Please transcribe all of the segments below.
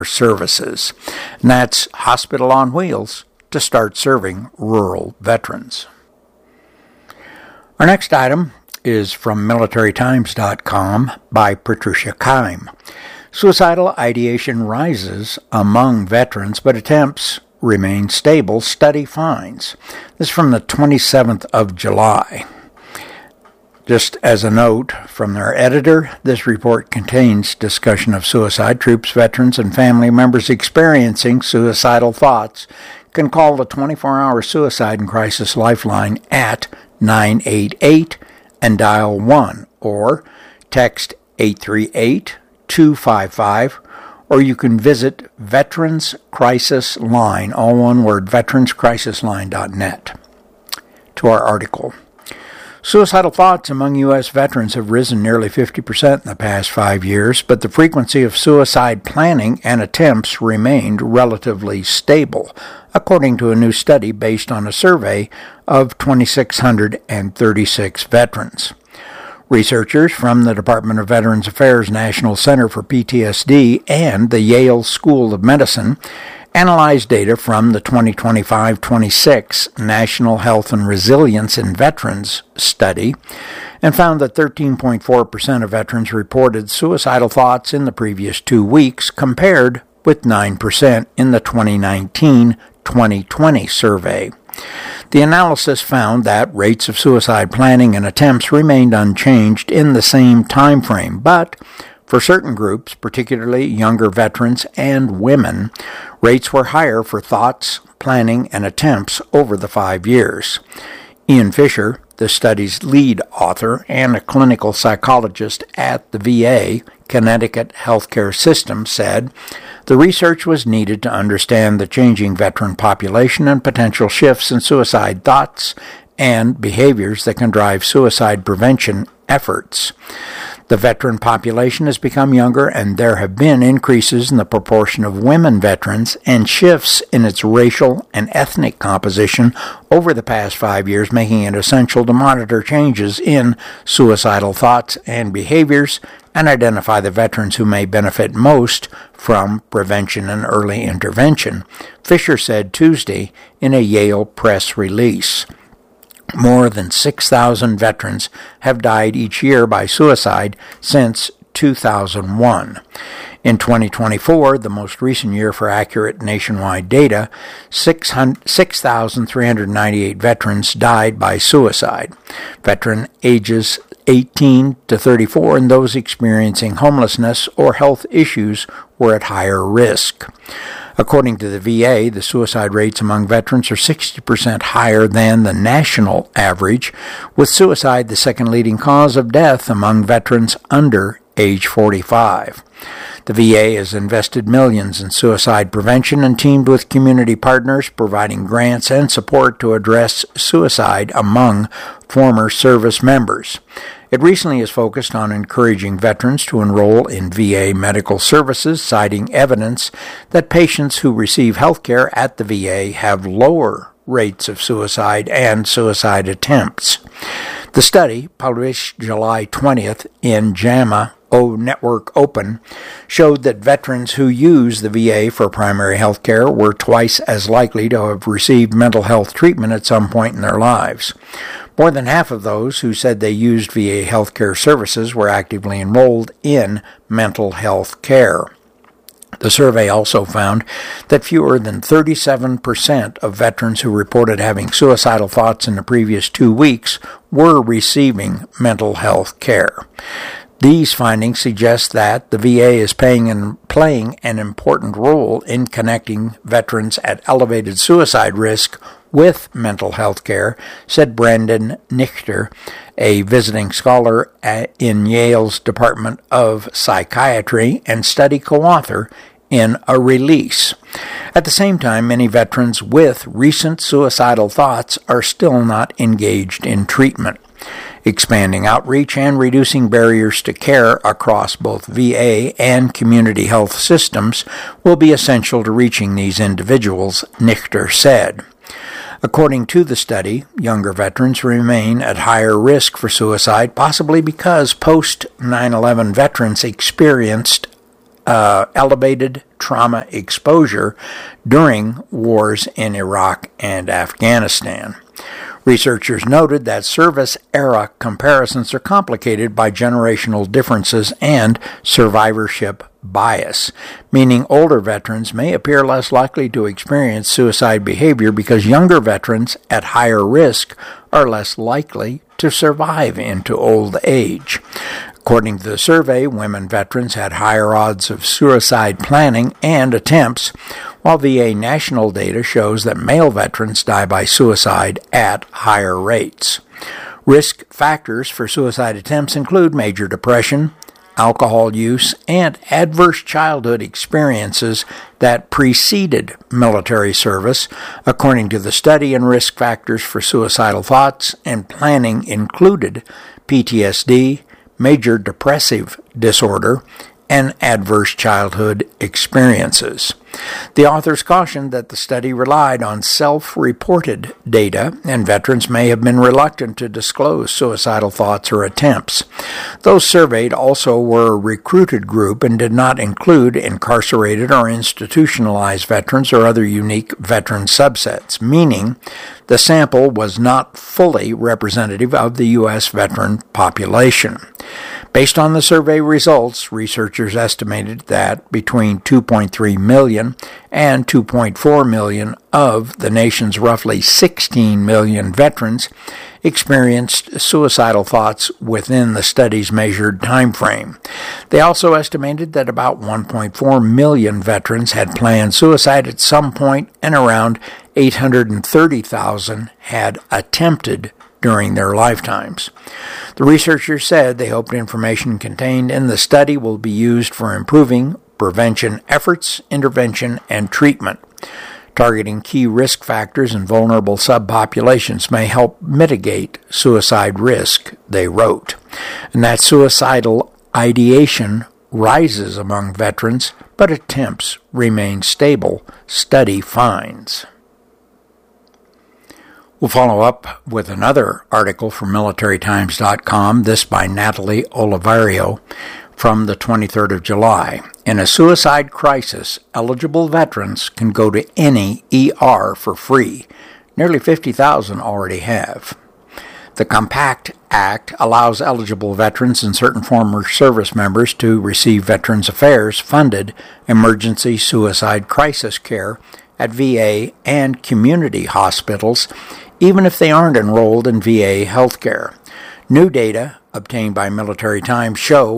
services. And that's Hospital on Wheels to start serving rural veterans. Our next item is from MilitaryTimes.com by Patricia Keim. Suicidal ideation rises among veterans, but attempts remain stable, study finds. This is from the 27th of July. Just as a note from their editor, this report contains discussion of suicide. Troops, veterans, and family members experiencing suicidal thoughts can call the 24-hour Suicide and Crisis Lifeline at 988 and dial 1, or text 838-255, or you can visit Veterans Crisis Line, all one word, veteranscrisisline.net. To our article. Suicidal thoughts among U.S. veterans have risen nearly 50% in the past 5 years, but the frequency of suicide planning and attempts remained relatively stable, according to a new study based on a survey of 2,636 veterans. Researchers from the Department of Veterans Affairs National Center for PTSD and the Yale School of Medicine analyzed data from the 2025-26 National Health and Resilience in Veterans study and found that 13.4% of veterans reported suicidal thoughts in the previous 2 weeks, compared with 9% in the 2019-2020 survey. The analysis found that rates of suicide planning and attempts remained unchanged in the same time frame, but for certain groups, particularly younger veterans and women, rates were higher for thoughts, planning, and attempts over the 5 years. Ian Fisher, the study's lead author and a clinical psychologist at the VA Connecticut Healthcare System, said the research was needed to understand the changing veteran population and potential shifts in suicide thoughts and behaviors that can drive suicide prevention efforts. The veteran population has become younger, and there have been increases in the proportion of women veterans and shifts in its racial and ethnic composition over the past 5 years, making it essential to monitor changes in suicidal thoughts and behaviors and identify the veterans who may benefit most from prevention and early intervention, Fisher said Tuesday in a Yale press release. More than 6,000 veterans have died each year by suicide since 2001. In 2024, the most recent year for accurate nationwide data, 6,398 veterans died by suicide. Veteran ages 18 to 34 and those experiencing homelessness or health issues were at higher risk. According to the VA, the suicide rates among veterans are 60% higher than the national average, with suicide the second leading cause of death among veterans under age 45. The VA has invested millions in suicide prevention and teamed with community partners, providing grants and support to address suicide among former service members. It recently has focused on encouraging veterans to enroll in VA medical services, citing evidence that patients who receive health care at the VA have lower rates of suicide and suicide attempts. The study, published July 20th in JAMA Network Open, showed that veterans who use the VA for primary health care were twice as likely to have received mental health treatment at some point in their lives. More than half of those who said they used VA health care services were actively enrolled in mental health care. The survey also found that fewer than 37% of veterans who reported having suicidal thoughts in the previous 2 weeks were receiving mental health care. These findings suggest that the VA is playing an important role in connecting veterans at elevated suicide risk with mental health care, said Brandon Nichter, a visiting scholar in Yale's Department of Psychiatry and study co-author, in a release. At the same time, many veterans with recent suicidal thoughts are still not engaged in treatment. Expanding outreach and reducing barriers to care across both VA and community health systems will be essential to reaching these individuals, Nichter said. According to the study, younger veterans remain at higher risk for suicide, possibly because post-9/11 veterans experienced elevated trauma exposure during wars in Iraq and Afghanistan. Researchers noted that service-era comparisons are complicated by generational differences and survivorship bias, meaning older veterans may appear less likely to experience suicide behavior because younger veterans at higher risk are less likely to survive into old age. According to the survey, women veterans had higher odds of suicide planning and attempts, while VA national data shows that male veterans die by suicide at higher rates. Risk factors for suicide attempts include major depression, alcohol use, and adverse childhood experiences that preceded military service, according to the study. And risk factors for suicidal thoughts and planning included PTSD, major depressive disorder, and adverse childhood experiences. The authors cautioned that the study relied on self-reported data, and veterans may have been reluctant to disclose suicidal thoughts or attempts. Those surveyed also were a recruited group and did not include incarcerated or institutionalized veterans or other unique veteran subsets, meaning the sample was not fully representative of the U.S. veteran population. Based on the survey results, researchers estimated that between 2.3 million and 2.4 million of the nation's roughly 16 million veterans experienced suicidal thoughts within the study's measured time frame. They also estimated that about 1.4 million veterans had planned suicide at some point, and around 830,000 had attempted during their lifetimes. The researchers said they hoped information contained in the study will be used for improving prevention efforts, intervention, and treatment. Targeting key risk factors in vulnerable subpopulations may help mitigate suicide risk, they wrote. And that suicidal ideation rises among veterans, but attempts remain stable, study finds. We'll follow up with another article from MilitaryTimes.com, this by Natalie Olivario, from the 23rd of July. In a suicide crisis, eligible veterans can go to any ER for free. Nearly 50,000 already have. The Compact Act allows eligible veterans and certain former service members to receive Veterans Affairs-funded emergency suicide crisis care at VA and community hospitals, even if they aren't enrolled in VA healthcare. New data obtained by Military Times show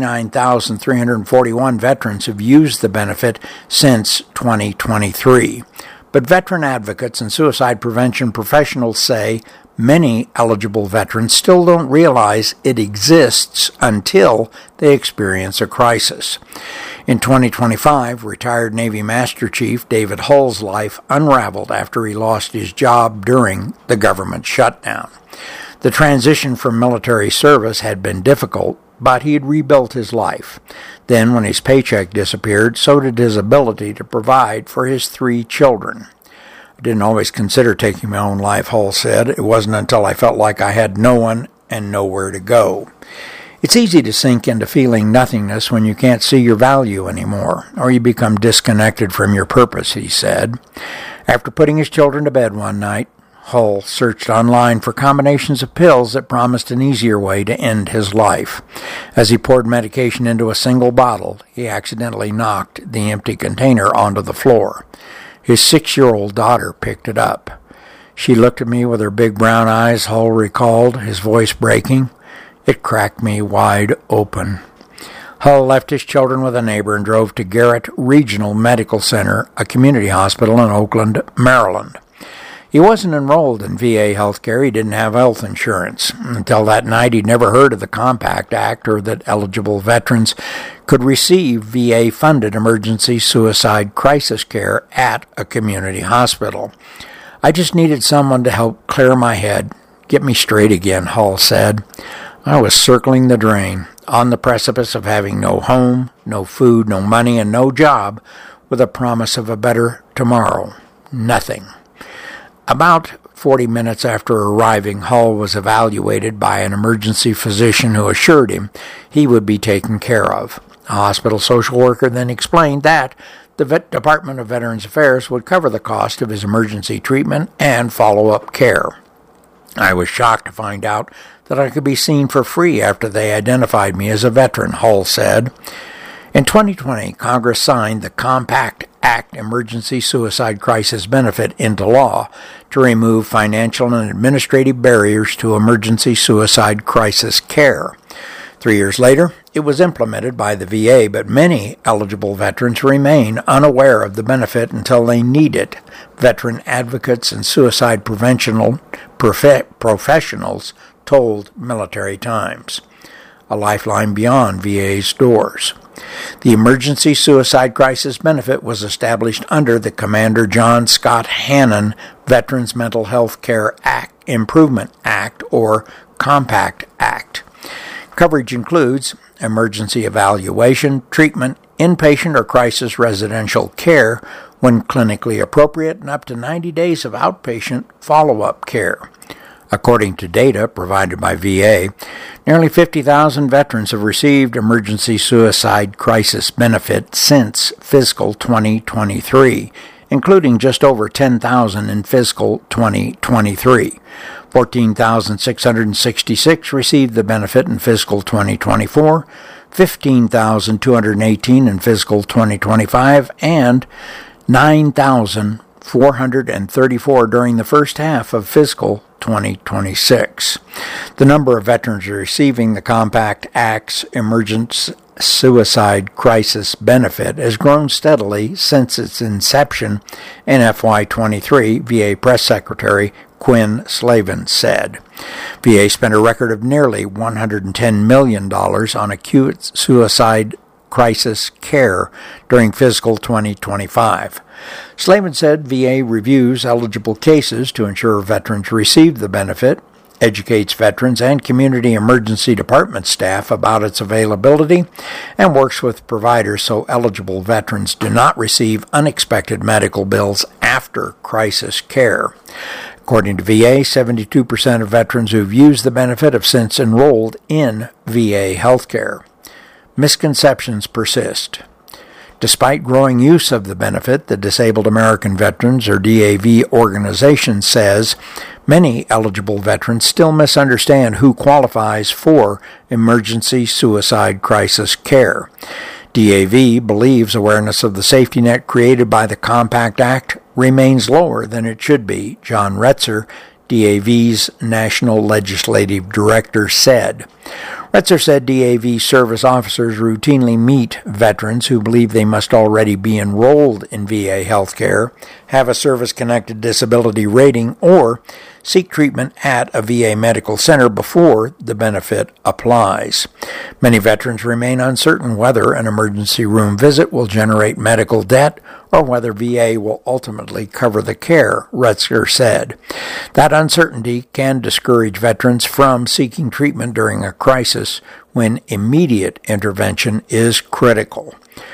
49,341 veterans have used the benefit since 2023. But veteran advocates and suicide prevention professionals say many eligible veterans still don't realize it exists until they experience a crisis. In 2025, retired Navy Master Chief David Hull's life unraveled after he lost his job during the government shutdown. The transition from military service had been difficult, but he had rebuilt his life. Then, when his paycheck disappeared, so did his ability to provide for his 3 children. I didn't always consider taking my own life, Hull said. It wasn't until I felt like I had no one and nowhere to go. It's easy to sink into feeling nothingness when you can't see your value anymore, or you become disconnected from your purpose, he said. After putting his children to bed one night, Hull searched online for combinations of pills that promised an easier way to end his life. As he poured medication into a single bottle, he accidentally knocked the empty container onto the floor. His 6-year-old daughter picked it up. She looked at me with her big brown eyes, Hull recalled, his voice breaking. It cracked me wide open. Hull left his children with a neighbor and drove to Garrett Regional Medical Center, a community hospital in Oakland, Maryland. He wasn't enrolled in VA health care. He didn't have health insurance. Until that night, he'd never heard of the Compact Act or that eligible veterans could receive VA-funded emergency suicide crisis care at a community hospital. I just needed someone to help clear my head, get me straight again, Hull said. I was circling the drain, on the precipice of having no home, no food, no money, and no job, with a promise of a better tomorrow. Nothing. About 40 minutes after arriving, Hull was evaluated by an emergency physician who assured him he would be taken care of. A hospital social worker then explained that the Department of Veterans Affairs would cover the cost of his emergency treatment and follow-up care. I was shocked to find out that I could be seen for free after they identified me as a veteran, Hull said. In 2020, Congress signed the Compact Act Emergency Suicide Crisis Benefit into law to remove financial and administrative barriers to emergency suicide crisis care. 3 years later, it was implemented by the VA, but many eligible veterans remain unaware of the benefit until they need it, veteran advocates and suicide prevention professionals told Military Times. A lifeline beyond VA's doors. The Emergency Suicide Crisis Benefit was established under the Commander John Scott Hannon Veterans Mental Health Care Improvement Act, or Compact Act. Coverage includes emergency evaluation, treatment, inpatient or crisis residential care when clinically appropriate, and up to 90 days of outpatient follow-up care. According to data provided by VA, nearly 50,000 veterans have received emergency suicide crisis benefit since fiscal 2023, including just over 10,000 in fiscal 2023. 14,666 received the benefit in fiscal 2024, 15,218 in fiscal 2025, and 9,434 during the first half of fiscal 2026. The number of veterans receiving the Compact Act's Emergency Suicide Crisis Benefit has grown steadily since its inception in FY23, VA Press Secretary Quinn Slavin said. VA spent a record of nearly $110 million on acute suicide crisis care during fiscal 2025. Slavin said VA reviews eligible cases to ensure veterans receive the benefit, educates veterans and community emergency department staff about its availability, and works with providers so eligible veterans do not receive unexpected medical bills after crisis care. According to VA, 72% of veterans who've used the benefit have since enrolled in VA healthcare. Misconceptions persist. Despite growing use of the benefit, the Disabled American Veterans, or DAV organization, says many eligible veterans still misunderstand who qualifies for emergency suicide crisis care. DAV believes awareness of the safety net created by the Compact Act remains lower than it should be, John Retzer, DAV's National Legislative Director, said. Retzer said DAV service officers routinely meet veterans who believe they must already be enrolled in VA healthcare, have a service-connected disability rating, or seek treatment at a VA medical center before the benefit applies. Many veterans remain uncertain whether an emergency room visit will generate medical debt or whether VA will ultimately cover the care, Retzer said. That uncertainty can discourage veterans from seeking treatment during a crisis when immediate intervention is critical.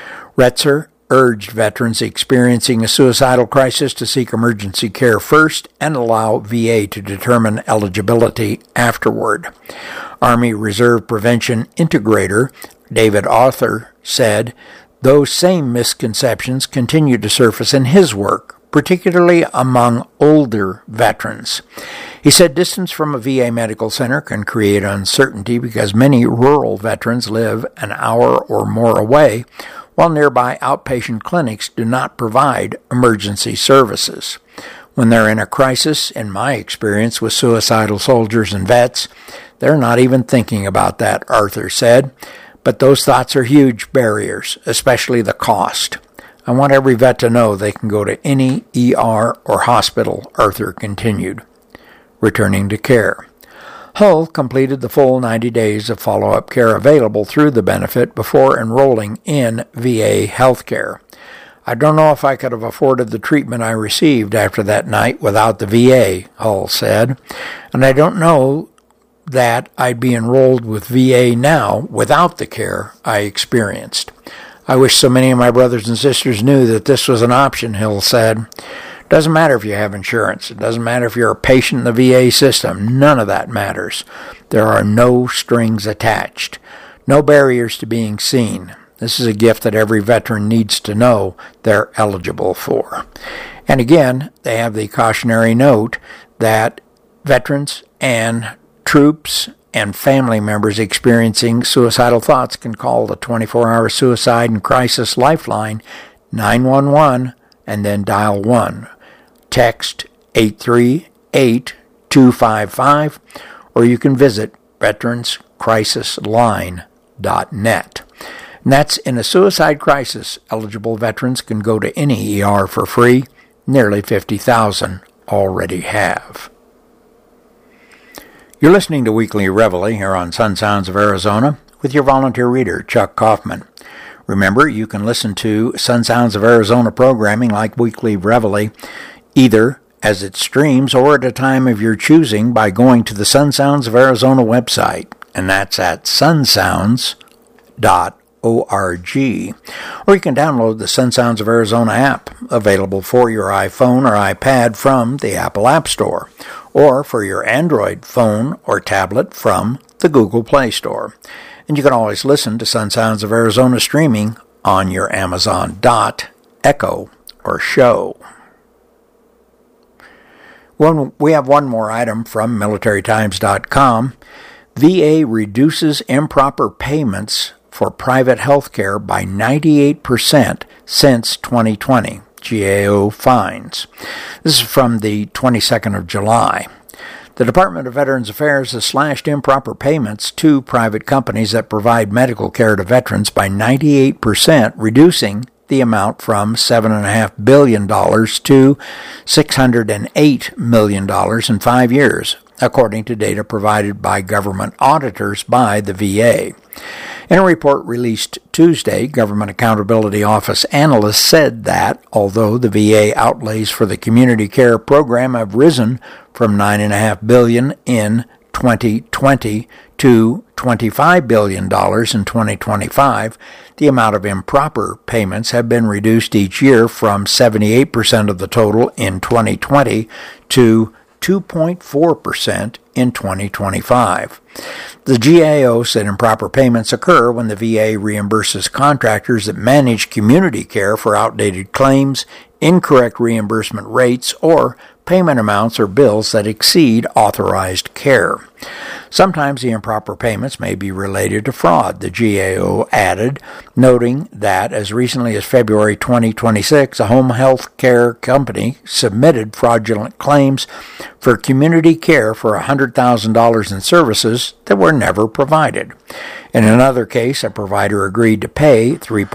Retzer urged veterans experiencing a suicidal crisis to seek emergency care first and allow VA to determine eligibility afterward. Army Reserve Prevention Integrator David Arthur said those same misconceptions continue to surface in his work, particularly among older veterans. He said distance from a VA medical center can create uncertainty because many rural veterans live an hour or more away, while nearby outpatient clinics do not provide emergency services. When they're in a crisis, in my experience with suicidal soldiers and vets, they're not even thinking about that, Arthur said. But those thoughts are huge barriers, especially the cost. I want every vet to know they can go to any ER or hospital, Arthur continued. Returning to care. Hull completed the full 90 days of follow-up care available through the benefit before enrolling in VA healthcare. I don't know if I could have afforded the treatment I received after that night without the VA, Hull said, and I don't know that I'd be enrolled with VA now without the care I experienced. I wish so many of my brothers and sisters knew that this was an option, Hill said. Doesn't matter if you have insurance. It doesn't matter if you're a patient in the VA system. None of that matters. There are no strings attached. No barriers to being seen. This is a gift that every veteran needs to know they're eligible for. And again, they have the cautionary note that veterans and troops and family members experiencing suicidal thoughts can call the 24-hour suicide and crisis lifeline 911 and then dial 1. Text 838-255, or you can visit veteranscrisisline.net. And that's in a suicide crisis. Eligible veterans can go to any ER for free. Nearly 50,000 already have. You're listening to Weekly Reveille here on Sun Sounds of Arizona with your volunteer reader, Chuck Kaufman. Remember, you can listen to Sun Sounds of Arizona programming like Weekly Reveille either as it streams or at a time of your choosing by going to the Sun Sounds of Arizona website, and that's at sunsounds.org. Or you can download the Sun Sounds of Arizona app, available for your iPhone or iPad from the Apple App Store, or for your Android phone or tablet from the Google Play Store. And you can always listen to Sun Sounds of Arizona streaming on your Amazon Echo or show. We have one more item from MilitaryTimes.com. VA reduces improper payments for private health care by 98% since 2020, GAO finds. This is from the 22nd of July. The Department of Veterans Affairs has slashed improper payments to private companies that provide medical care to veterans by 98%, reducing the amount from $7.5 billion to $608 million in 5 years, according to data provided by government auditors by the VA. In a report released Tuesday, Government Accountability Office analysts said that although the VA outlays for the community care program have risen from $9.5 billion in 2020 to $25 billion in 2025, the amount of improper payments have been reduced each year from 78% of the total in 2020 to 2.4% in 2025. The GAO said improper payments occur when the VA reimburses contractors that manage community care for outdated claims, incorrect reimbursement rates, or payment amounts or bills that exceed authorized care. Sometimes the improper payments may be related to fraud, the GAO added, noting that as recently as February 2026, a home health care company submitted fraudulent claims for community care for $100,000 in services that were never provided. In another case, a provider agreed to pay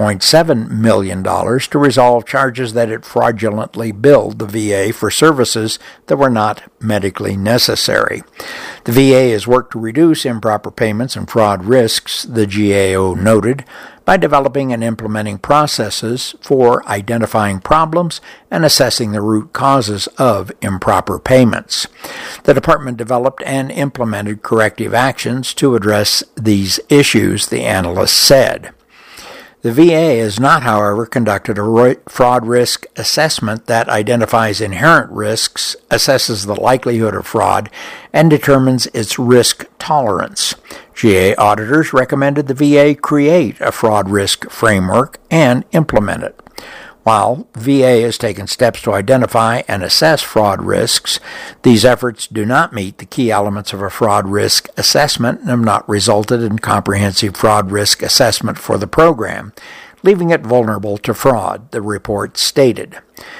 $3.7 million to resolve charges that it fraudulently billed the VA for services that were not medically necessary. The VA has worked to reduce improper payments and fraud risks, the GAO noted, by developing and implementing processes for identifying problems and assessing the root causes of improper payments. The department developed and implemented corrective actions to address these issues, the analyst said. The VA has not, however, conducted a fraud risk assessment that identifies inherent risks, assesses the likelihood of fraud, and determines its risk tolerance. GA auditors recommended the VA create a fraud risk framework and implement it. While VA has taken steps to identify and assess fraud risks, these efforts do not meet the key elements of a fraud risk assessment and have not resulted in comprehensive fraud risk assessment for the program, leaving it vulnerable to fraud, the report stated.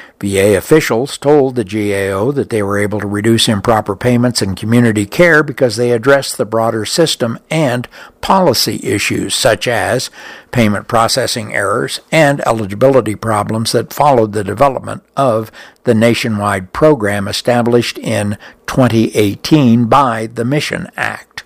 VA officials told the GAO that they were able to reduce improper payments in community care because they addressed the broader system and policy issues such as payment processing errors and eligibility problems that followed the development of the nationwide program established in 2018 by the Mission Act.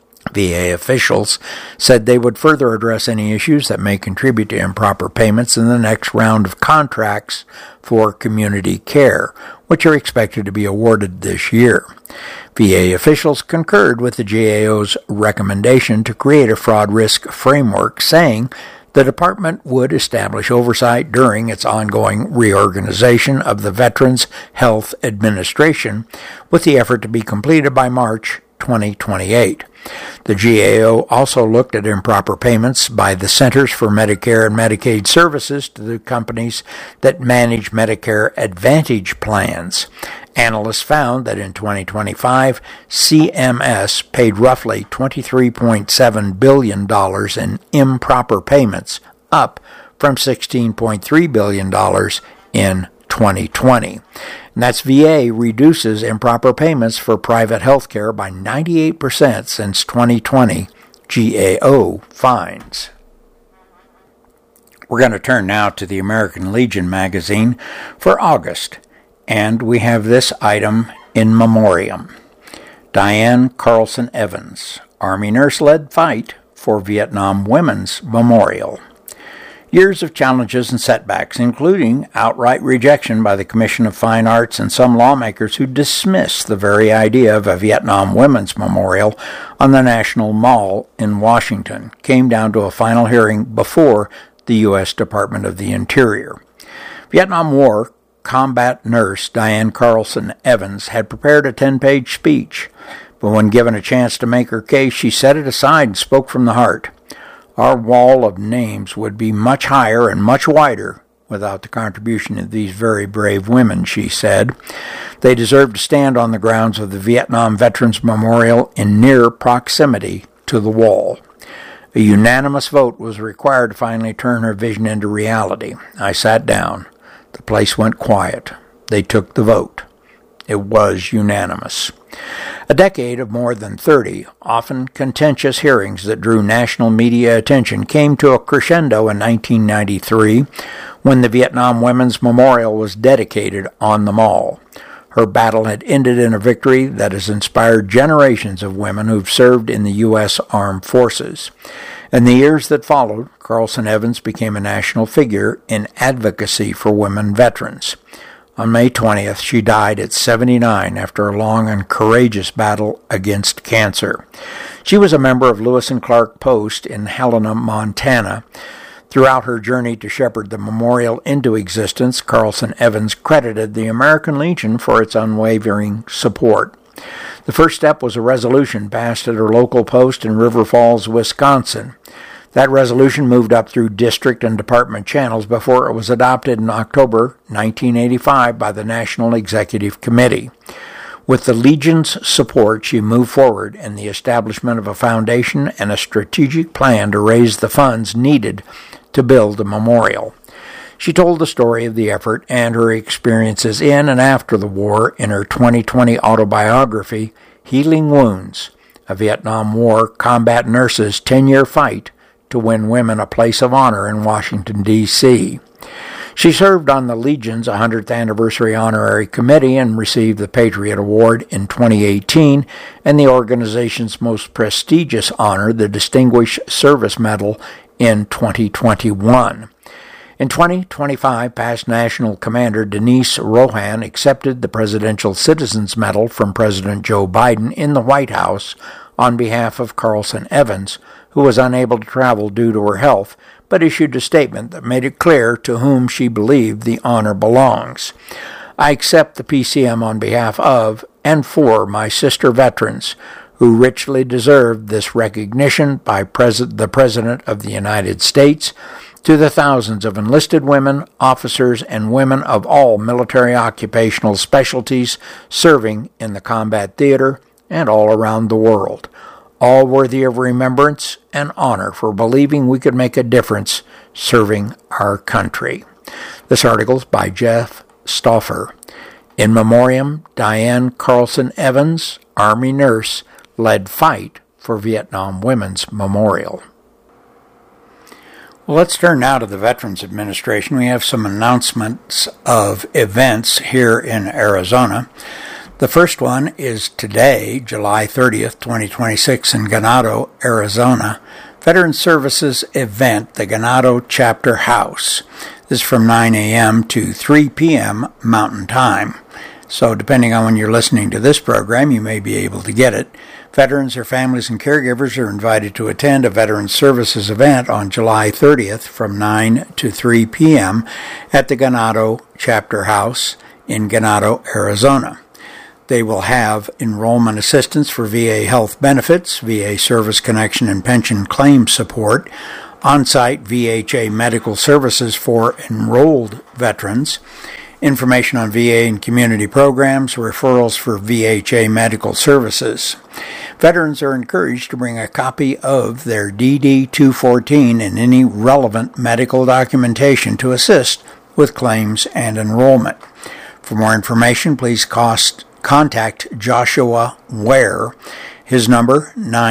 VA officials said they would further address any issues that may contribute to improper payments in the next round of contracts for community care, which are expected to be awarded this year. VA officials concurred with the GAO's recommendation to create a fraud risk framework, saying the department would establish oversight during its ongoing reorganization of the Veterans Health Administration, with the effort to be completed by March 2028. The GAO also looked at improper payments by the Centers for Medicare and Medicaid Services to the companies that manage Medicare Advantage plans. Analysts found that in 2025, CMS paid roughly $23.7 billion in improper payments, up from $16.3 billion in 2020. And that's VA reduces improper payments for private health care by 98% since 2020, GAO finds. We're going to turn now to the American Legion magazine for August, and we have this item in memoriam. Diane Carlson Evans, Army nurse led fight for Vietnam Women's Memorial. Years of challenges and setbacks, including outright rejection by the Commission of Fine Arts and some lawmakers who dismissed the very idea of a Vietnam Women's Memorial on the National Mall in Washington, came down to a final hearing before the U.S. Department of the Interior. Vietnam War combat nurse Diane Carlson Evans had prepared a 10-page speech, but when given a chance to make her case, she set it aside and spoke from the heart. Our wall of names would be much higher and much wider without the contribution of these very brave women, she said. They deserve to stand on the grounds of the Vietnam Veterans Memorial in near proximity to the wall. A unanimous vote was required to finally turn her vision into reality. I sat down. The place went quiet. They took the vote. It was unanimous. A decade of more than 30, often contentious hearings that drew national media attention came to a crescendo in 1993 when the Vietnam Women's Memorial was dedicated on the Mall. Her battle had ended in a victory that has inspired generations of women who've served in the U.S. Armed Forces. In the years that followed, Carlson Evans became a national figure in advocacy for women veterans. On May 20th, she died at 79 after a long and courageous battle against cancer. She was a member of Lewis and Clark Post in Helena, Montana. Throughout her journey to shepherd the memorial into existence, Carlson Evans credited the American Legion for its unwavering support. The first step was a resolution passed at her local post in River Falls, Wisconsin. That resolution moved up through district and department channels before it was adopted in October 1985 by the National Executive Committee. With the Legion's support, she moved forward in the establishment of a foundation and a strategic plan to raise the funds needed to build a memorial. She told the story of the effort and her experiences in and after the war in her 2020 autobiography, Healing Wounds, a Vietnam War combat nurse's 10-year fight to win women a place of honor in Washington, D.C. She served on the Legion's 100th Anniversary Honorary Committee and received the Patriot Award in 2018 and the organization's most prestigious honor, the Distinguished Service Medal, in 2021. In 2025, past National Commander Denise Rohan accepted the Presidential Citizens Medal from President Joe Biden in the White House on behalf of Carlson Evans, who was unable to travel due to her health, but issued a statement that made it clear to whom she believed the honor belongs. I accept the PCM on behalf of and for my sister veterans who richly deserve this recognition by the President of the United States, to the thousands of enlisted women, officers, and women of all military occupational specialties serving in the combat theater and all around the world, all worthy of remembrance and honor for believing we could make a difference serving our country. This article is by Jeff Stauffer. In memoriam, Diane Carlson Evans, Army nurse, led fight for Vietnam Women's Memorial. Well, let's turn now to the Veterans Administration. We have some announcements of events here in Arizona. The first one is today, July 30th, 2026, in Ganado, Arizona. Veterans Services event, the Ganado Chapter House. This is from 9 a.m. to 3 p.m. Mountain Time. So depending on when you're listening to this program, you may be able to get it. Veterans, their families, and caregivers are invited to attend a Veterans Services event on July 30th from 9 to 3 p.m. at the Ganado Chapter House in Ganado, Arizona. They will have enrollment assistance for VA health benefits, VA service connection and pension claim support, on-site VHA medical services for enrolled veterans, information on VA and community programs, referrals for VHA medical services. Veterans are encouraged to bring a copy of their DD-214 and any relevant medical documentation to assist with claims and enrollment. For more information, please contact Joshua Ware. His number,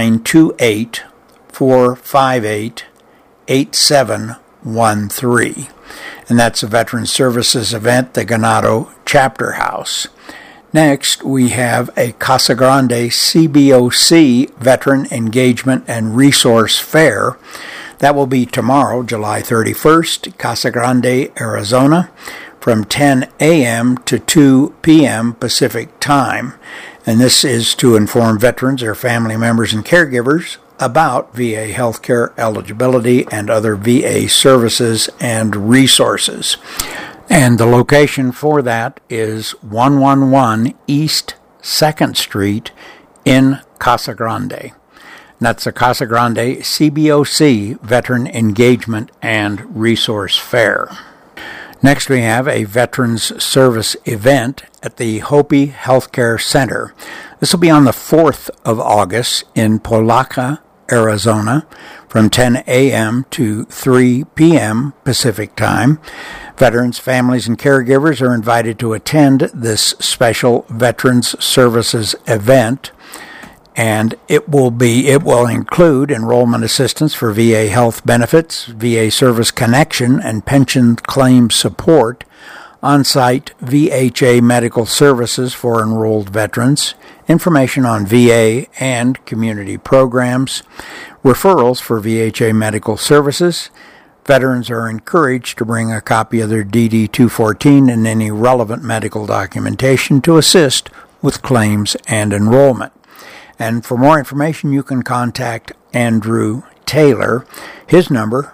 928-458-8713. And that's a Veterans Services event, the Ganado Chapter House. Next, we have a Casa Grande CBOC Veteran Engagement and Resource Fair. That will be tomorrow, July 31st, Casa Grande, Arizona, from 10 a.m. to 2 p.m. Pacific Time. And this is to inform veterans, their family members, and caregivers about VA healthcare eligibility and other VA services and resources. And the location for that is 111 East 2nd Street in Casa Grande. And that's the Casa Grande CBOC Veteran Engagement and Resource Fair. Next, we have a Veterans Service event at the Hopi Healthcare Center. This will be on the 4th of August in Polaca, Arizona, from 10 a.m. to 3 p.m. Pacific Time. Veterans, families, and caregivers are invited to attend this special Veterans Services event, and it will include enrollment assistance for VA health benefits, VA service connection and pension claim support, on-site VHA medical services for enrolled veterans, information on VA and community programs, referrals for VHA medical services. Veterans are encouraged to bring a copy of their DD-214 and any relevant medical documentation to assist with claims and enrollment. And for more information, you can contact Andrew Taylor. His number,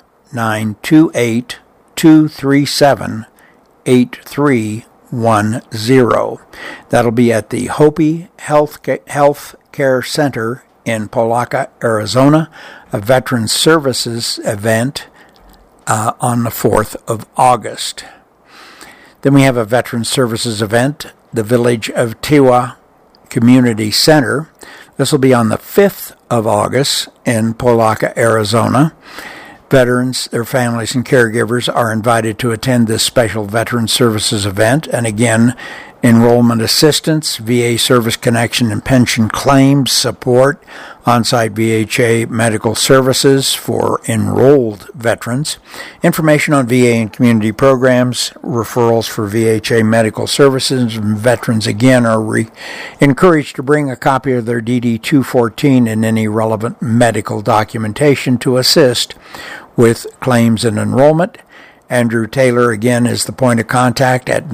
928-237-8310. That'll be at the Hopi Health Care Center in Polaca, Arizona, a Veterans Services event on the 4th of August. Then we have a Veterans Services event, the Village of Tewa Community Center. This will be on the 5th of August in Polaca, Arizona. Veterans, their families, and caregivers are invited to attend this special Veterans Services event. And again, enrollment assistance, VA service connection and pension claims support, on-site VHA medical services for enrolled veterans, information on VA and community programs, referrals for VHA medical services, and veterans again are encouraged to bring a copy of their DD-214 and any relevant medical documentation to assist with claims and enrollment. Andrew Taylor again is the point of contact at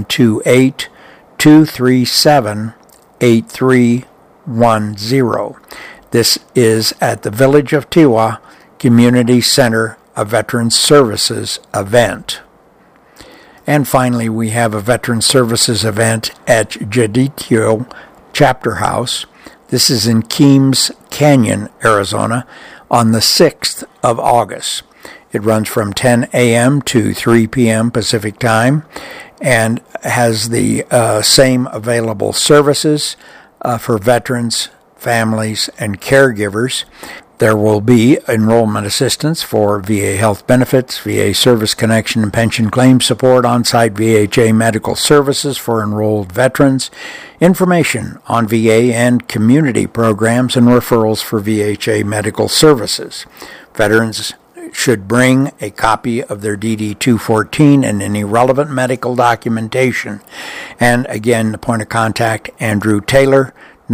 928-237-8310. This is at the Village of Tewa Community Center, a Veterans Services event. And finally, we have a Veterans Services event at Jaditio Chapter House. This is in Keams Canyon, Arizona, on the 6th of August. It runs from 10 a.m. to 3 p.m. Pacific Time and has the same available services for veterans, families, and caregivers. There will be enrollment assistance for VA health benefits, VA service connection and pension claim support, on-site VHA medical services for enrolled veterans, information on VA and community programs, and referrals for VHA medical services. Veterans should bring a copy of their DD-214 and any relevant medical documentation. And again, the point of contact, Andrew Taylor,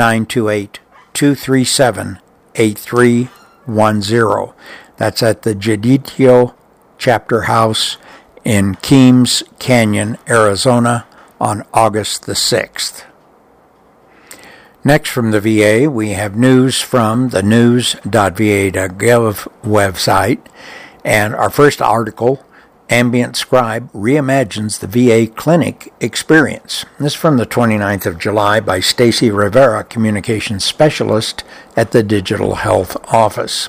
928-237-8310. That's at the Jaditio Chapter House in Keams Canyon, Arizona, on August the 6th. Next from the VA, we have news from the news.va.gov website, and our first article Ambient Scribe reimagines the VA clinic experience. This is from the 29th of July by Stacy Rivera, Communications Specialist at the Digital Health Office.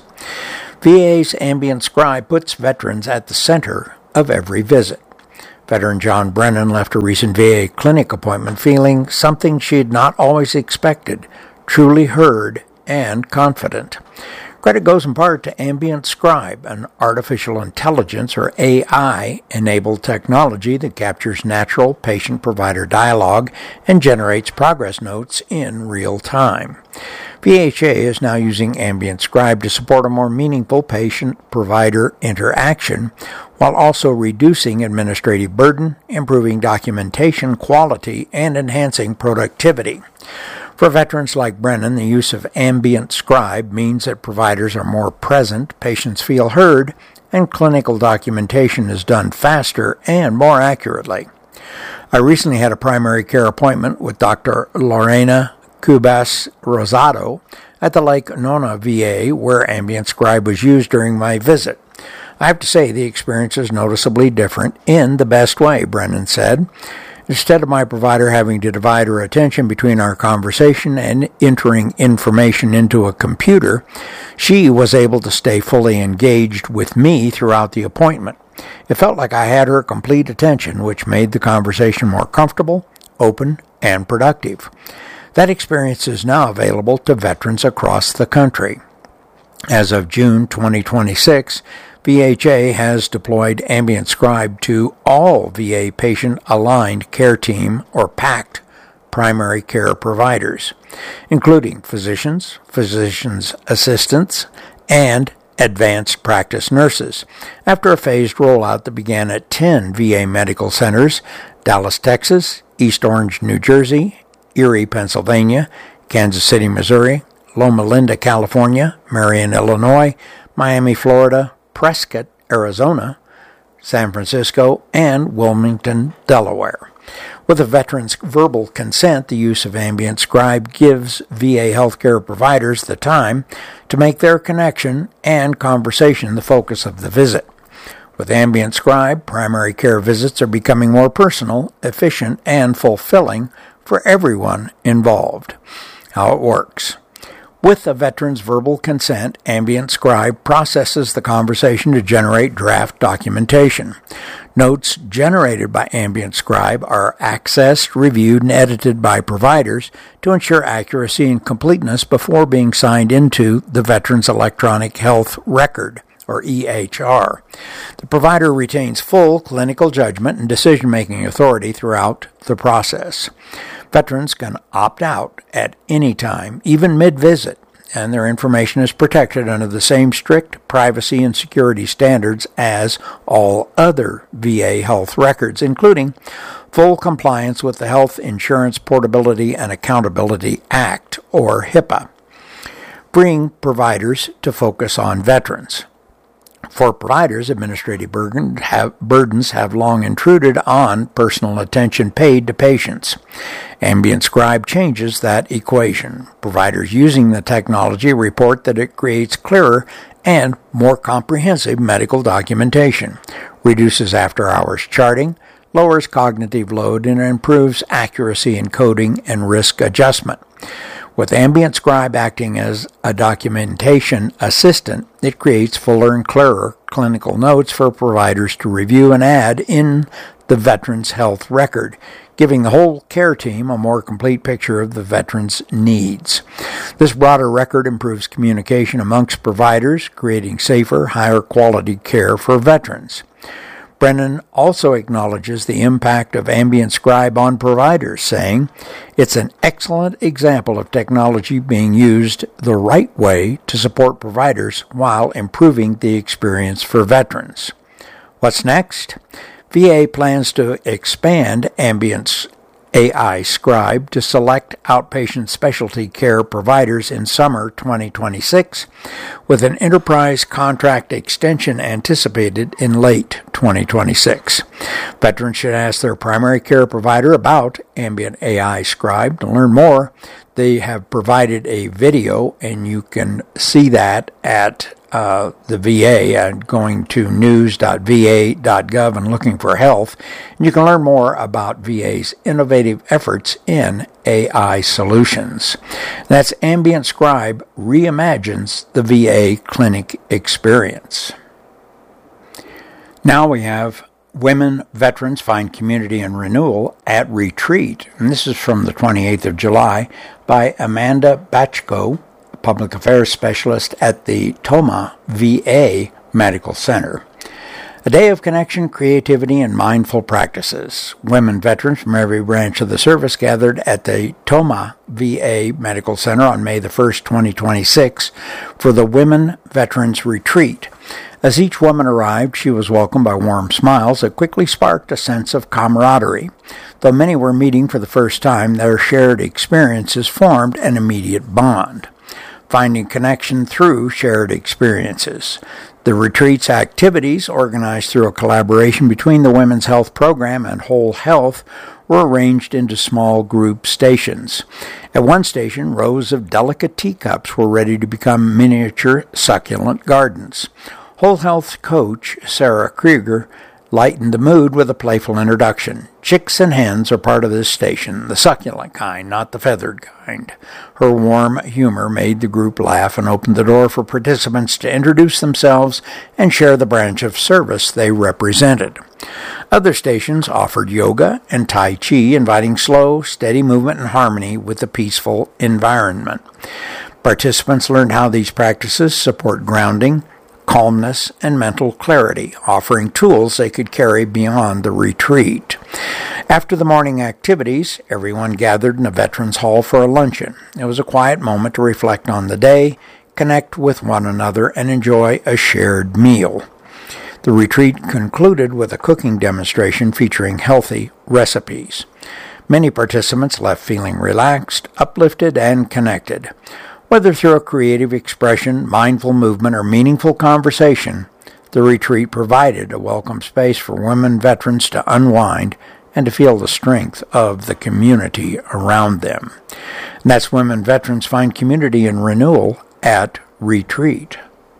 VA's Ambient Scribe puts veterans at the center of every visit. Veteran John Brennan left a recent VA clinic appointment feeling something she had not always expected, truly heard and confident. Credit goes in part to Ambient Scribe, an artificial intelligence or AI-enabled technology that captures natural patient-provider dialogue and generates progress notes in real time. VHA is now using Ambient Scribe to support a more meaningful patient-provider interaction while also reducing administrative burden, improving documentation quality, and enhancing productivity. For veterans like Brennan, the use of Ambient Scribe means that providers are more present, patients feel heard, and clinical documentation is done faster and more accurately. I recently had a primary care appointment with Dr. Lorena Cubas Rosado at the Lake Nona VA, where Ambient Scribe was used during my visit. I have to say the experience is noticeably different in the best way, Brennan said. Instead of my provider having to divide her attention between our conversation and entering information into a computer, she was able to stay fully engaged with me throughout the appointment. It felt like I had her complete attention, which made the conversation more comfortable, open, and productive. That experience is now available to veterans across the country. As of June 2026, VHA has deployed Ambient Scribe to all VA Patient-Aligned Care Team, or PACT, primary care providers, including physicians, physicians' assistants, and advanced practice nurses, after a phased rollout that began at 10 VA medical centers: Dallas, Texas, East Orange, New Jersey, Erie, Pennsylvania, Kansas City, Missouri, Loma Linda, California, Marion, Illinois, Miami, Florida, Prescott, Arizona, San Francisco, and Wilmington, Delaware. With a veteran's verbal consent, the use of Ambient Scribe gives VA healthcare providers the time to make their connection and conversation the focus of the visit. With Ambient Scribe, primary care visits are becoming more personal, efficient, and fulfilling for everyone involved. How it works. With a veteran's verbal consent, Ambient Scribe processes the conversation to generate draft documentation. Notes generated by Ambient Scribe are accessed, reviewed, and edited by providers to ensure accuracy and completeness before being signed into the Veterans Electronic Health Record, or EHR. The provider retains full clinical judgment and decision-making authority throughout the process. Veterans can opt out at any time, even mid-visit, and their information is protected under the same strict privacy and security standards as all other VA health records, including full compliance with the Health Insurance Portability and Accountability Act, or HIPAA, freeing providers to focus on veterans. For providers, administrative burdens have long intruded on personal attention paid to patients. Ambient Scribe changes that equation. Providers using the technology report that it creates clearer and more comprehensive medical documentation, reduces after-hours charting, lowers cognitive load, and improves accuracy in coding and risk adjustment. With Ambient Scribe acting as a documentation assistant, it creates fuller and clearer clinical notes for providers to review and add in the veteran's health record, giving the whole care team a more complete picture of the veteran's needs. This broader record improves communication amongst providers, creating safer, higher quality care for veterans. Brennan also acknowledges the impact of Ambient Scribe on providers, saying, "It's an excellent example of technology being used the right way to support providers while improving the experience for veterans." What's next? VA plans to expand Ambient AI Scribe to select outpatient specialty care providers in summer 2026, with an enterprise contract extension anticipated in late 2026. Veterans should ask their primary care provider about Ambient AI Scribe. To learn more, they have provided a video, and you can see that at the VA and going to news.va.gov and looking for health. And you can learn more about VA's innovative efforts in AI solutions. That's Ambient Scribe reimagines the VA clinic experience. Now we have Women Veterans Find Community and Renewal at Retreat. And this is from the 28th of July by Amanda Batchko, Public Affairs Specialist at the Tomah VA Medical Center. A day of connection, creativity, and mindful practices. Women veterans from every branch of the service gathered at the Tomah VA Medical Center on May the 1st, 2026 for the Women Veterans Retreat. As each woman arrived, she was welcomed by warm smiles that quickly sparked a sense of camaraderie. Though many were meeting for the first time, their shared experiences formed an immediate bond. Finding connection through shared experiences. The retreat's activities, organized through a collaboration between the Women's Health Program and Whole Health, were arranged into small group stations. At one station, rows of delicate teacups were ready to become miniature succulent gardens. Whole Health coach Sarah Krieger lightened the mood with a playful introduction. Chicks and hens are part of this station, the succulent kind, not the feathered kind. Her warm humor made the group laugh and opened the door for participants to introduce themselves and share the branch of service they represented. Other stations offered yoga and Tai Chi, inviting slow, steady movement and harmony with a peaceful environment. Participants learned how these practices support grounding, calmness, and mental clarity, offering tools they could carry beyond the retreat. After the morning activities, everyone gathered in a veterans hall for a luncheon. It was a quiet moment to reflect on the day, connect with one another, and enjoy a shared meal. The retreat concluded with a cooking demonstration featuring healthy recipes. Many participants left feeling relaxed, uplifted, and connected. Whether through a creative expression, mindful movement, or meaningful conversation, the retreat provided a welcome space for women veterans to unwind and to feel the strength of the community around them. And that's Women Veterans Find Community and Renewal at Retreat.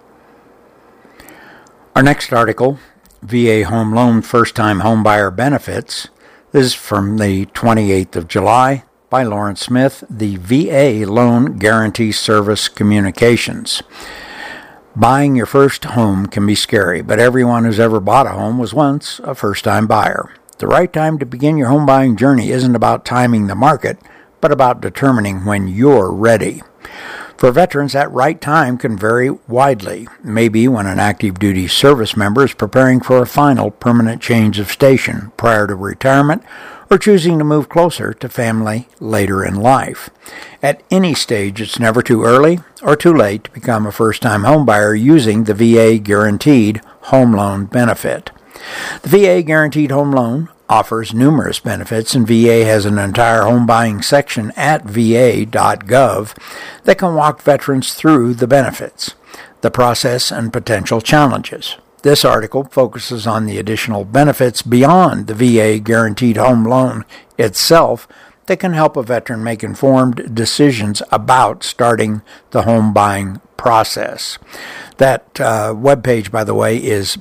Our next article, VA Home Loan First-Time Homebuyer Benefits, is from the 28th of July. By Lawrence Smith, the VA Loan Guarantee Service Communications. Buying your first home can be scary, but everyone who's ever bought a home was once a first-time buyer. The right time to begin your home buying journey isn't about timing the market, but about determining when you're ready. For veterans, that right time can vary widely. Maybe when an active duty service member is preparing for a final permanent change of station prior to retirement, or choosing to move closer to family later in life. At any stage, it's never too early or too late to become a first-time homebuyer using the VA Guaranteed Home Loan benefit. The VA Guaranteed Home Loan offers numerous benefits, and VA has an entire home buying section at va.gov that can walk veterans through the benefits, the process, and potential challenges. This article focuses on the additional benefits beyond the VA Guaranteed Home Loan itself that can help a veteran make informed decisions about starting the home buying process. That webpage, by the way, is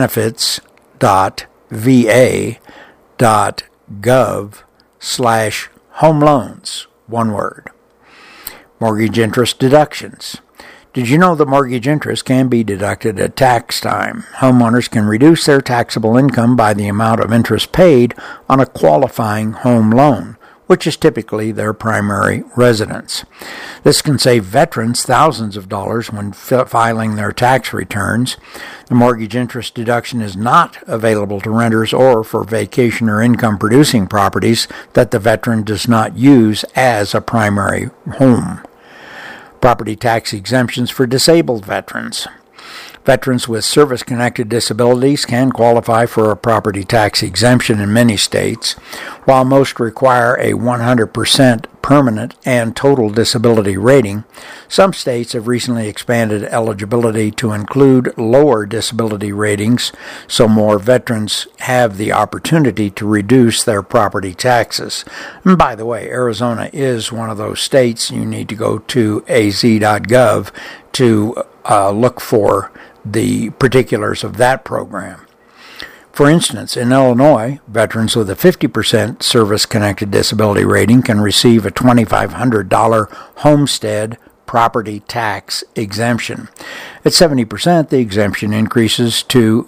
benefits.va.gov/home loans, one word. Mortgage interest deductions. Did you know that mortgage interest can be deducted at tax time? Homeowners can reduce their taxable income by the amount of interest paid on a qualifying home loan, which is typically their primary residence. This can save veterans thousands of dollars when filing their tax returns. The mortgage interest deduction is not available to renters or for vacation or income-producing properties that the veteran does not use as a primary home. Property tax exemptions for disabled veterans. Veterans with service-connected disabilities can qualify for a property tax exemption in many states. While most require a 100% permanent and total disability rating, some states have recently expanded eligibility to include lower disability ratings so more veterans have the opportunity to reduce their property taxes. And by the way, Arizona is one of those states. You need to go to az.gov to look for the particulars of that program. For instance, in Illinois, veterans with a 50% service-connected disability rating can receive a $2,500 homestead property tax exemption. At 70%, the exemption increases to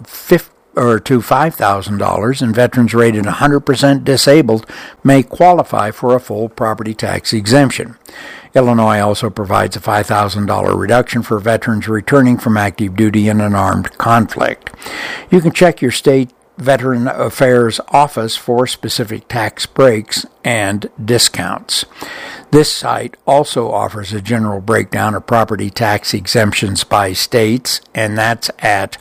$5,000, and veterans rated 100% disabled may qualify for a full property tax exemption. Illinois also provides a $5,000 reduction for veterans returning from active duty in an armed conflict. You can check your state Veteran Affairs Office for specific tax breaks and discounts. This site also offers a general breakdown of property tax exemptions by states, and that's at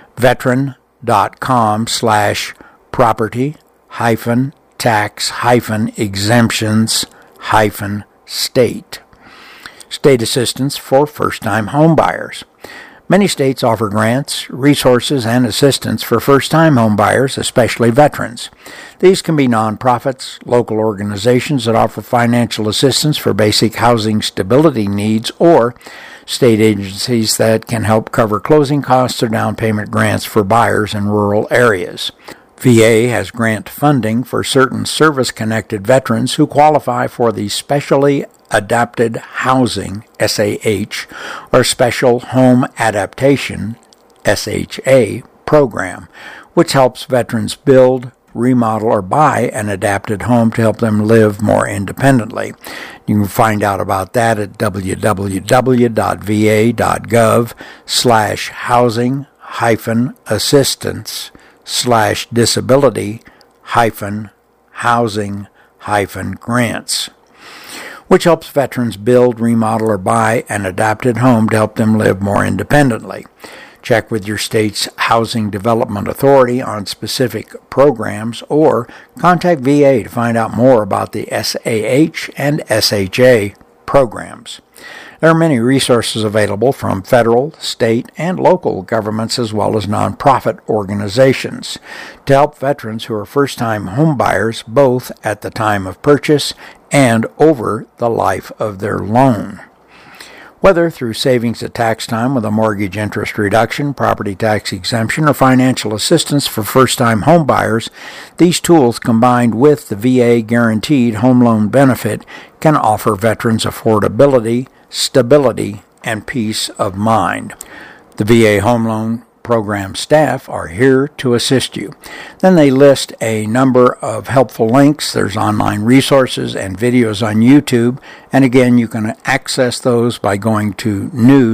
veteran.com/property-tax-exemptions-state. State assistance for first-time homebuyers. Many states offer grants, resources, and assistance for first-time homebuyers, especially veterans. These can be nonprofits, local organizations that offer financial assistance for basic housing stability needs, or state agencies that can help cover closing costs or down payment grants for buyers in rural areas. VA has grant funding for certain service-connected veterans who qualify for the Specially Adapted Housing, SAH, or Special Home Adaptation, SHA, program, which helps veterans build, remodel, or buy an adapted home to help them live more independently. You can find out about that at www.va.gov/housing-assistance/disability-housing-grants, which helps veterans build, remodel, or buy an adapted home to help them live more independently. Check with your state's Housing Development Authority on specific programs, or contact VA to find out more about the SAH and SHA programs. There are many resources available from federal, state, and local governments, as well as nonprofit organizations, to help veterans who are first-time homebuyers both at the time of purchase and over the life of their loan. Whether through savings at tax time with a mortgage interest reduction, property tax exemption, or financial assistance for first-time homebuyers, these tools combined with the VA Guaranteed Home Loan Benefit can offer veterans affordability, stability, and peace of mind. The VA Home Loan Program staff are here to assist you. Then they list a number of helpful links. There's online resources and videos on YouTube, and again, you can access those by going to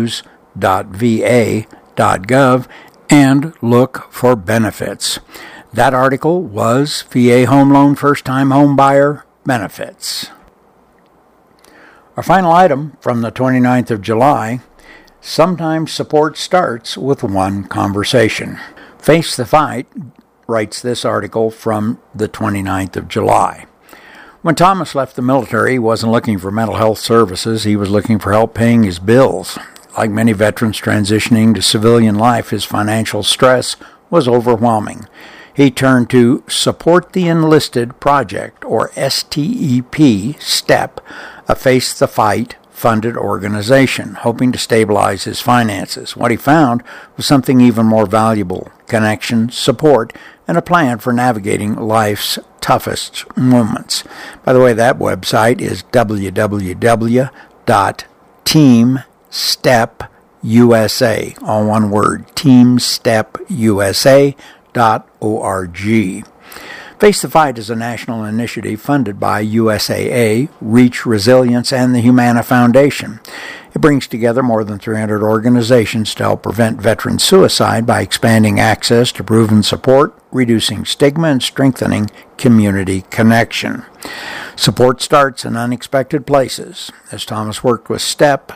news.va.gov and look for benefits. That article was VA Home Loan First-Time Home Buyer Benefits. Our final item from the 29th of July: sometimes support starts with one conversation. Face the Fight writes this article from the 29th of July. When Thomas left the military, he wasn't looking for mental health services. He was looking for help paying his bills. Like many veterans transitioning to civilian life, his financial stress was overwhelming. He turned to Support the Enlisted Project, or STEP, STEP, a Face the Fight funded organization, hoping to stabilize his finances. What he found was something even more valuable: connection, support, and a plan for navigating life's toughest moments. By the way, that website is www.teamstepusa, all one word, teamstepusa.org. Face the Fight is a national initiative funded by USAA, Reach Resilience, and the Humana Foundation. It brings together more than 300 organizations to help prevent veteran suicide by expanding access to proven support, reducing stigma, and strengthening community connection. Support starts in unexpected places. As Thomas worked with STEP,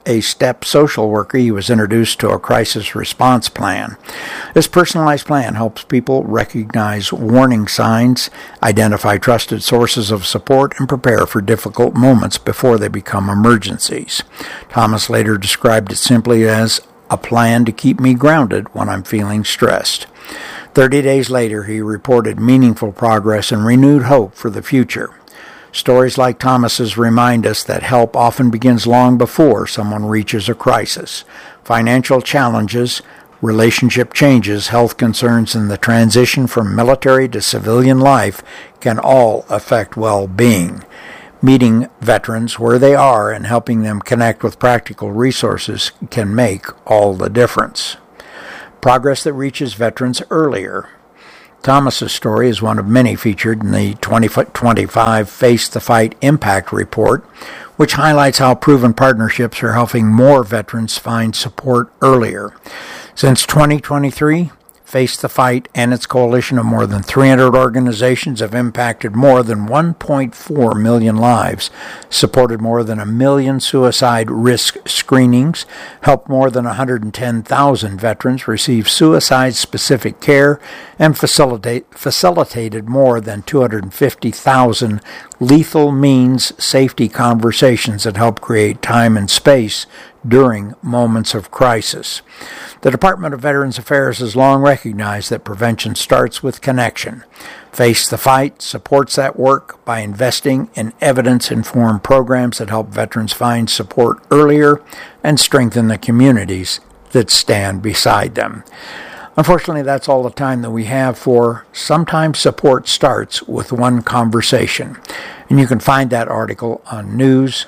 a STEP social worker, he was introduced to a crisis response plan. This personalized plan helps people recognize warning signs, identify trusted sources of support, and prepare for difficult moments before they become emergencies. Thomas later described it simply as a plan to keep me grounded when I'm feeling stressed. 30 days later, he reported meaningful progress and renewed hope for the future. Stories like Thomas's remind us that help often begins long before someone reaches a crisis. Financial challenges, relationship changes, health concerns, and the transition from military to civilian life can all affect well-being. Meeting veterans where they are and helping them connect with practical resources can make all the difference. Progress that reaches veterans earlier. Thomas's story is one of many featured in the 2025 Face the Fight Impact Report, which highlights how proven partnerships are helping more veterans find support earlier. Since 2023, Face the Fight and its coalition of more than 300 organizations have impacted more than 1.4 million lives, supported more than 1 million suicide risk screenings, helped more than 110,000 veterans receive suicide-specific care, and facilitated more than 250,000 lethal means safety conversations that help create time and space during moments of crisis. The Department of Veterans Affairs has long recognized that prevention starts with connection. Face the Fight supports that work by investing in evidence-informed programs that help veterans find support earlier and strengthen the communities that stand beside them. Unfortunately, that's all the time that we have for Sometimes Support Starts with One Conversation. And you can find that article on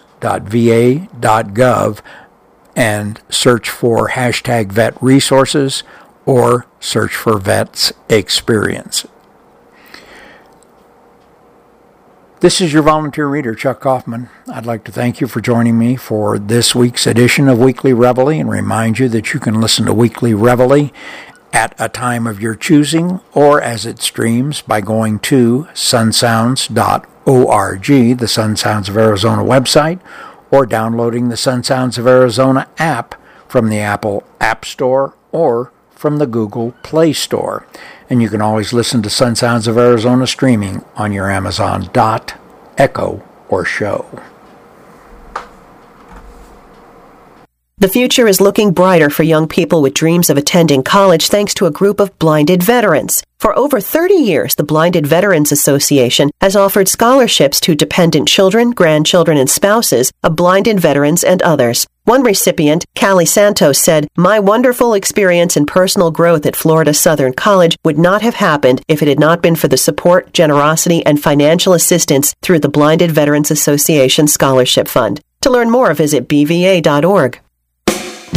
news.va.gov and search for hashtag vet resources or search for Vets Experience. This is your volunteer reader, Chuck Kaufman. I'd like to thank you for joining me for this week's edition of Weekly Reveille and remind you that you can listen to Weekly Reveille at a time of your choosing or as it streams by going to sunsounds.org, the Sun Sounds of Arizona website, or downloading the Sun Sounds of Arizona app from the Apple App Store or from the Google Play Store. And you can always listen to Sun Sounds of Arizona streaming on your Amazon Dot, Echo, or Show. The future is looking brighter for young people with dreams of attending college thanks to a group of blinded veterans. For over 30 years, the Blinded Veterans Association has offered scholarships to dependent children, grandchildren, and spouses of blinded veterans and others. One recipient, Callie Santos, said, "My wonderful experience and personal growth at Florida Southern College would not have happened if it had not been for the support, generosity, and financial assistance through the Blinded Veterans Association Scholarship Fund." To learn more, visit bva.org.